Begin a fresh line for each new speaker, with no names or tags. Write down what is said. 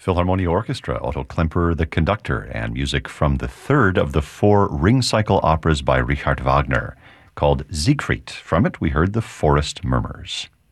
Philharmonia Orchestra, Otto Klemperer the conductor, and music from the third of the four Ring Cycle operas by Richard Wagner, called Siegfried. From it, we heard The Forest Murmurs.